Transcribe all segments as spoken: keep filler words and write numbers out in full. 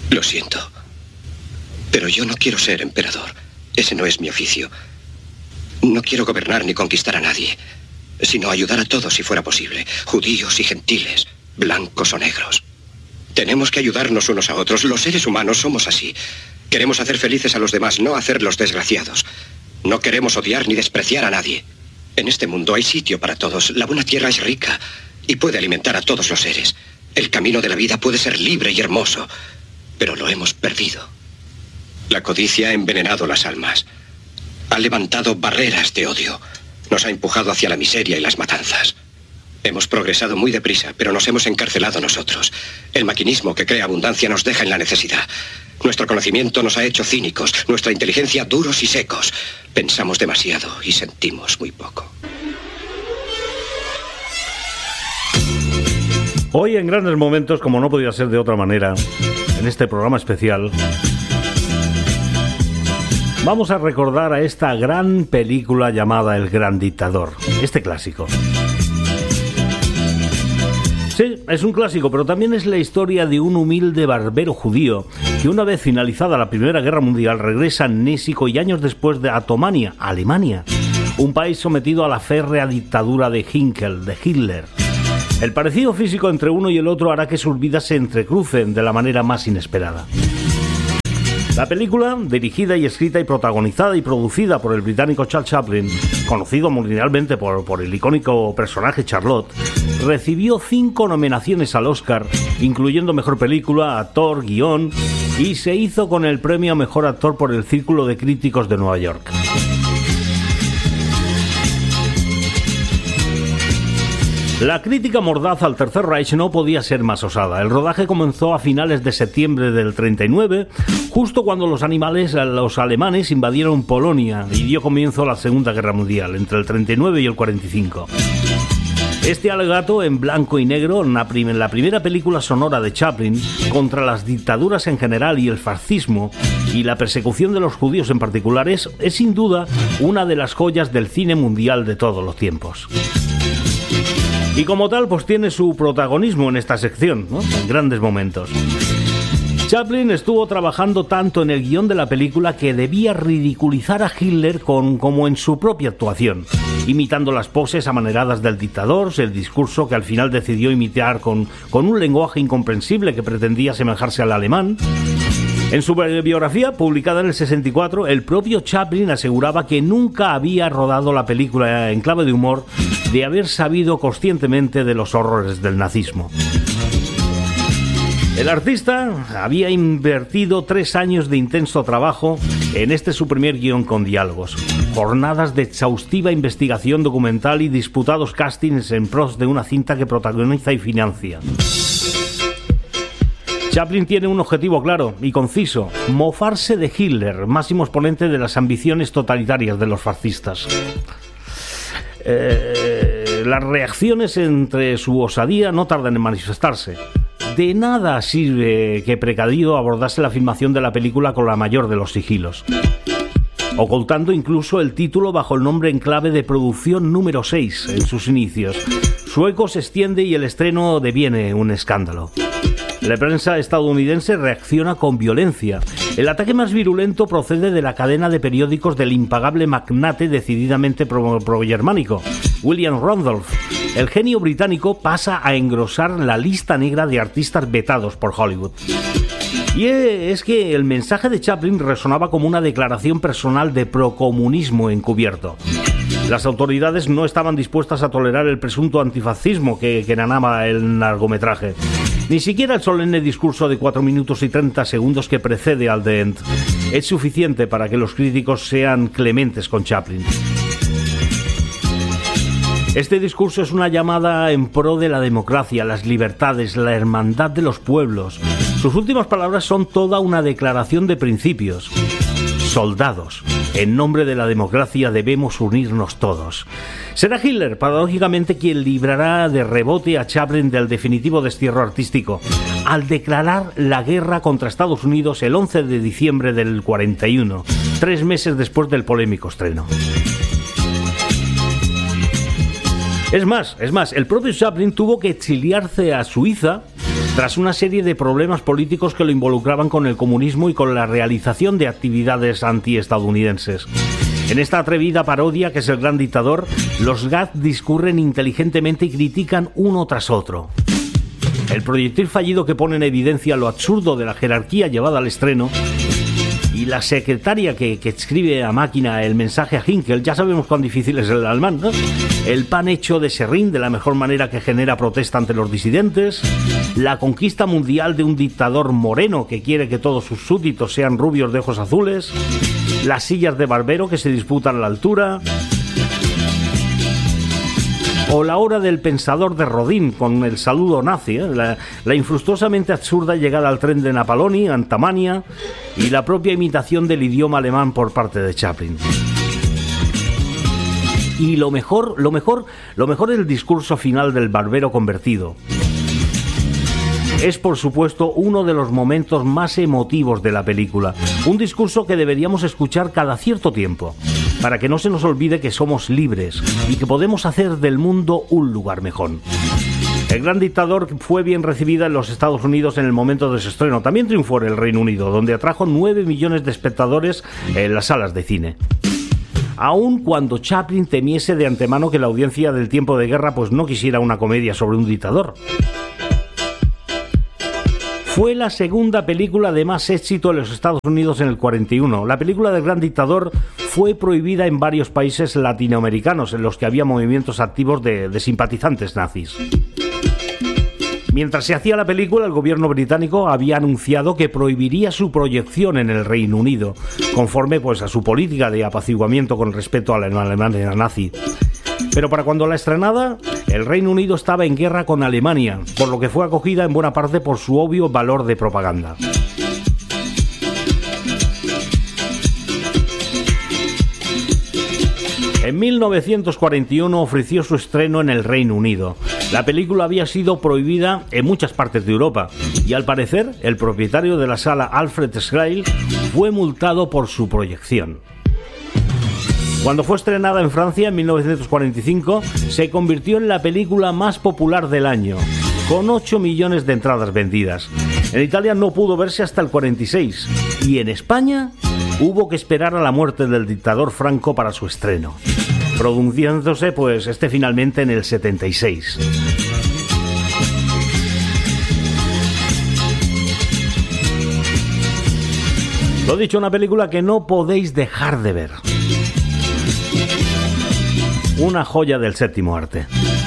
Lo siento. Pero yo no quiero ser emperador. Ese no es mi oficio. No quiero gobernar ni conquistar a nadie, sino ayudar a todos si fuera posible, judíos y gentiles, blancos o negros. Tenemos que ayudarnos unos a otros. Los seres humanos somos así. Queremos hacer felices a los demás, no hacerlos desgraciados. No queremos odiar ni despreciar a nadie. En este mundo hay sitio para todos. La buena tierra es rica y puede alimentar a todos los seres. El camino de la vida puede ser libre y hermoso, pero lo hemos perdido. La codicia ha envenenado las almas. Ha levantado barreras de odio. Nos ha empujado hacia la miseria y las matanzas. Hemos progresado muy deprisa, pero nos hemos encarcelado nosotros. El maquinismo que crea abundancia nos deja en la necesidad. Nuestro conocimiento nos ha hecho cínicos, nuestra inteligencia duros y secos. Pensamos demasiado y sentimos muy poco. Hoy en Grandes Momentos, como no podía ser de otra manera, en este programa especial, vamos a recordar a esta gran película llamada El Gran Dictador, este clásico. Sí, es un clásico, pero también es la historia de un humilde barbero judío que una vez finalizada la Primera Guerra Mundial regresa a Nésico y años después de Atomania, Alemania, un país sometido a la férrea dictadura de Hinkel, de Hitler. El parecido físico entre uno y el otro hará que sus vidas se entrecrucen de la manera más inesperada. La película, dirigida y escrita y protagonizada y producida por el británico Charles Chaplin, conocido mundialmente por, por el icónico personaje Charlotte, recibió cinco nominaciones al Oscar, incluyendo Mejor Película, Actor, Guión, y se hizo con el premio a Mejor Actor por el Círculo de Críticos de Nueva York. La crítica mordaz al Tercer Reich no podía ser más osada. El rodaje comenzó a finales de septiembre del treinta y nueve, justo cuando los animales, los alemanes invadieron Polonia y dio comienzo a la Segunda Guerra Mundial, entre el treinta y nueve y el cuarenta y cinco. Este alegato en blanco y negro, en la, prim- en la primera película sonora de Chaplin, contra las dictaduras en general y el fascismo, y la persecución de los judíos en particular, es, es sin duda una de las joyas del cine mundial de todos los tiempos. Y como tal, pues tiene su protagonismo en esta sección, ¿no? En Grandes Momentos. Chaplin estuvo trabajando tanto en el guión de la película que debía ridiculizar a Hitler con, como en su propia actuación, imitando las poses amaneradas del dictador, el discurso que al final decidió imitar con, con un lenguaje incomprensible que pretendía asemejarse al alemán. En su biografía, publicada en el sesenta y cuatro, el propio Chaplin aseguraba que nunca había rodado la película en clave de humor de haber sabido conscientemente de los horrores del nazismo. El artista había invertido tres años de intenso trabajo en este su primer guión con diálogos, jornadas de exhaustiva investigación documental y disputados castings en pros de una cinta que protagoniza y financia. Chaplin tiene un objetivo claro y conciso: mofarse de Hitler, máximo exponente de las ambiciones totalitarias de los fascistas. Eh, las reacciones entre su osadía no tardan en manifestarse. De nada sirve que precavido abordase la filmación de la película con la mayor de los sigilos, ocultando incluso el título bajo el nombre en clave de producción número seis en sus inicios. Su eco se extiende y el estreno deviene un escándalo. La prensa estadounidense reacciona con violencia. El ataque más virulento procede de la cadena de periódicos del impagable magnate decididamente pro- pro-germánico, William Randolph. El genio británico pasa a engrosar la lista negra de artistas vetados por Hollywood. Y es que el mensaje de Chaplin resonaba como una declaración personal de procomunismo encubierto. Las autoridades no estaban dispuestas a tolerar el presunto antifascismo que, que enanaba el largometraje. Ni siquiera el solemne discurso de cuatro minutos y treinta segundos que precede al The End es suficiente para que los críticos sean clementes con Chaplin. Este discurso es una llamada en pro de la democracia, las libertades, la hermandad de los pueblos. Sus últimas palabras son toda una declaración de principios. Soldados, en nombre de la democracia debemos unirnos todos. Será Hitler, paradójicamente, quien librará de rebote a Chaplin del definitivo destierro artístico, al declarar la guerra contra Estados Unidos el once de diciembre del cuarenta y uno, tres meses después del polémico estreno. Es más, es más, el propio Chaplin tuvo que exiliarse a Suiza tras una serie de problemas políticos que lo involucraban con el comunismo y con la realización de actividades antiestadounidenses. En esta atrevida parodia que es El Gran Dictador, los Gads discurren inteligentemente y critican uno tras otro. El proyectil fallido que pone en evidencia lo absurdo de la jerarquía llevada al estreno, y la secretaria que, que escribe a máquina el mensaje a Hinkel, ya sabemos cuán difícil es el alemán, ¿no? El pan hecho de serrín de la mejor manera que genera protesta ante los disidentes, la conquista mundial de un dictador moreno que quiere que todos sus súbditos sean rubios de ojos azules, las sillas de barbero que se disputan la altura, o la hora del pensador de Rodin con el saludo nazi, ¿eh? la, la infructuosamente absurda llegada al tren de Napaloni, Antamania, y la propia imitación del idioma alemán por parte de Chaplin. Y lo mejor, lo mejor, lo mejor es el discurso final del barbero convertido. Es, por supuesto, uno de los momentos más emotivos de la película. Un discurso que deberíamos escuchar cada cierto tiempo, para que no se nos olvide que somos libres y que podemos hacer del mundo un lugar mejor. El Gran Dictador fue bien recibida en los Estados Unidos en el momento de su estreno. También triunfó en el Reino Unido, donde atrajo nueve millones de espectadores en las salas de cine. Aun cuando Chaplin temiese de antemano que la audiencia del tiempo de guerra pues no quisiera una comedia sobre un dictador. Fue la segunda película de más éxito en los Estados Unidos en el cuarenta y uno. La película del Gran Dictador fue prohibida en varios países latinoamericanos en los que había movimientos activos de, de simpatizantes nazis. Mientras se hacía la película, el gobierno británico había anunciado que prohibiría su proyección en el Reino Unido, conforme pues, a su política de apaciguamiento con respecto a la Alemania nazi. Pero para cuando la estrenada, el Reino Unido estaba en guerra con Alemania, por lo que fue acogida en buena parte por su obvio valor de propaganda. En mil novecientos cuarenta y uno ofreció su estreno en el Reino Unido. La película había sido prohibida en muchas partes de Europa y al parecer el propietario de la sala, Alfred Schrage, fue multado por su proyección. Cuando fue estrenada en Francia en mil novecientos cuarenta y cinco, se convirtió en la película más popular del año, con ocho millones de entradas vendidas. En Italia no pudo verse hasta el cuarenta y seis y en España hubo que esperar a la muerte del dictador Franco para su estreno, produciéndose pues este finalmente en el setenta y seis. Lo dicho, una película que no podéis dejar de ver. Una joya del séptimo arte.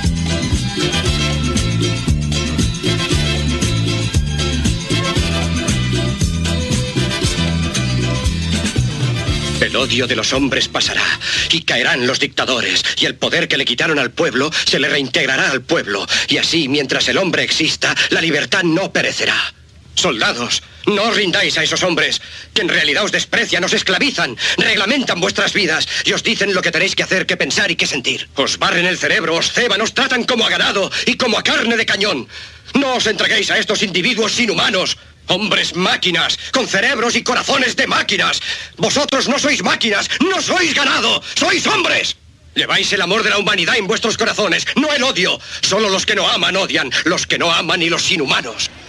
El odio de los hombres pasará y caerán los dictadores y el poder que le quitaron al pueblo se le reintegrará al pueblo y así mientras el hombre exista la libertad no perecerá. Soldados, no os rindáis a esos hombres, que en realidad os desprecian, os esclavizan, reglamentan vuestras vidas y os dicen lo que tenéis que hacer, que pensar y que sentir. Os barren el cerebro, os ceban, os tratan como a ganado y como a carne de cañón. No os entreguéis a estos individuos inhumanos. Hombres máquinas, con cerebros y corazones de máquinas. Vosotros no sois máquinas, no sois ganado, sois hombres. Lleváis el amor de la humanidad en vuestros corazones, no el odio. Solo los que no aman odian, los que no aman y los inhumanos.